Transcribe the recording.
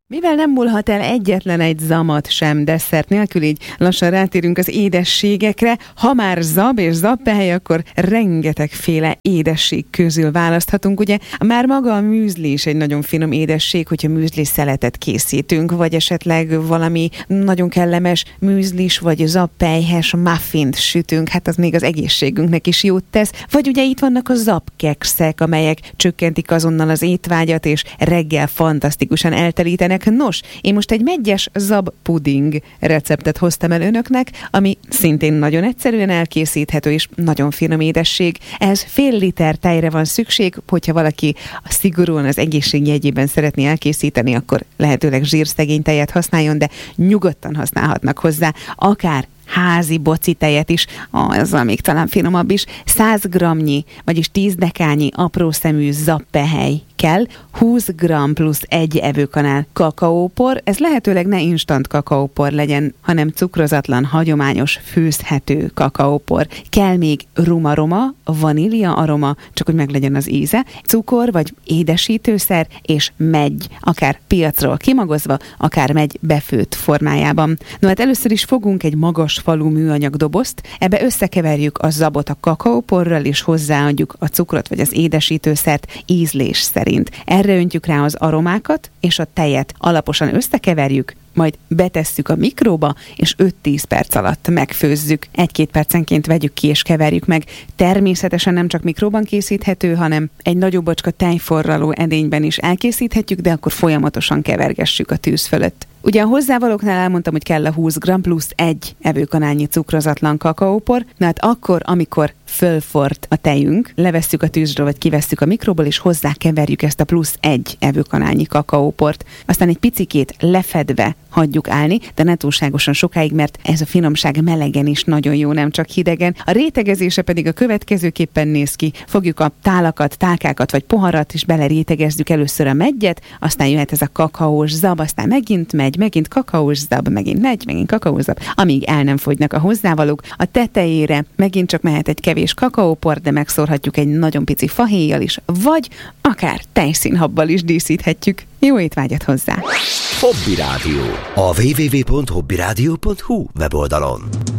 Mivel nem múlhat el egyetlen egy zamat sem desszert nélkül, így lassan rátérünk az édességekre. Ha már zab és zappehely, akkor rengetegféle édesség közül választhatunk. Ugye már maga a műzli is egy nagyon finom édesség, hogyha műzli szeletet készítünk, vagy esetleg valami nagyon kellemes műzlis, vagy zappelyhes muffint sütünk, hát az még az egészségünknek is jót tesz. Vagy ugye itt vannak a zapkekszek, amelyek csökkentik azonnal az étvágyat, és reggel fantasztikusan eltelítenek. Nos, én most egy meggyes zab puding receptet hoztam el önöknek, ami szintén nagyon egyszerűen elkészíthető és nagyon finom édesség. Ez fél liter tejre van szükség, hogyha valaki szigorúan az egészség jegyében szeretné elkészíteni, akkor lehetőleg zsírszegény tejet használjon, de nyugodtan használhatnak hozzá akár házi boci tejet is, azzal még talán finomabb is, 100 grammnyi, vagyis 10 dekányi apró szemű zappehely kell, 20 g plusz 1 evőkanál kakaópor, ez lehetőleg ne instant kakaópor legyen, hanem cukrozatlan, hagyományos, főzhető kakaópor. Kell még rumaroma, vanília aroma, csak hogy meglegyen az íze, cukor vagy édesítőszer és meggy, akár piacról kimagozva, akár meggy befőtt formájában. No hát először is fogunk egy magas falú műanyag dobozt, ebbe összekeverjük a zabot a kakaóporral, és hozzáadjuk a cukrot vagy az édesítőszert ízlés szerint. Erre öntjük rá az aromákat, és a tejet alaposan összekeverjük, majd betesszük a mikróba, és 5-10 perc alatt megfőzzük. 1-2 percenként vegyük ki és keverjük meg. Természetesen nem csak mikróban készíthető, hanem egy nagyobb bocska tejforraló edényben is elkészíthetjük, de akkor folyamatosan kevergessük a tűz fölött. Ugye a hozzávalóknál elmondtam, hogy kell a 20 g plusz 1 evőkanálnyi cukrozatlan kakaópor, na hát akkor, amikor fölforrt a tejünk, levesszük a tűzről, vagy kivesszük a mikróból, és hozzá keverjük ezt a plusz 1 evőkanálnyi kakaóport. Aztán egy picikét lefedve hagyjuk állni, de ne túlságosan sokáig, mert ez a finomság melegen is nagyon jó, nem csak hidegen. A rétegezése pedig a következőképpen néz ki. Fogjuk a tálakat, tálkákat vagy poharat, és belerétegezzük először a meggyet, aztán jöhet ez a kakaós zab, aztán megint kakaós zab, megint kakaós zab, amíg el nem fogynak a hozzávalók. A tetejére megint csak mehet egy kevés kakaópor, de megszórhatjuk egy nagyon pici fahéjjal is, vagy akár tejszínhabbal is díszíthetjük. Jó étvágyat hozzá! Hobby Rádió. A www.hobbyradio.hu weboldalon.